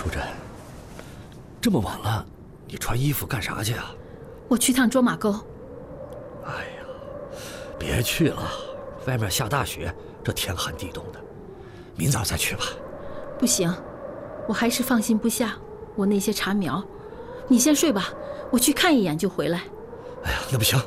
淑珍，这么晚了，你穿衣服干啥去啊？ 我去趟卓玛沟。 哎呀，别去了，外面下大雪，这天寒地冻的，明早再去吧。 不行，我还是放心不下我那些茶苗。你先睡吧，我去看一眼就回来。 哎呀，那不行，